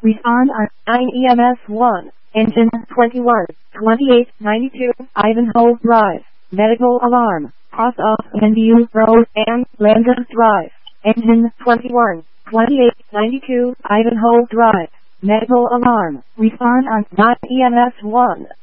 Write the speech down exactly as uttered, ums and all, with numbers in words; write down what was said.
Respond on nine E M S one. Engine twenty-one, twenty-eight ninety-two, Ivanhoe Drive. Medical alarm. Cross off Glenview Road and Landon Drive. Engine twenty-one, twenty-eight ninety-two, Ivanhoe Drive. Medical alarm. Respond on nine E M S one.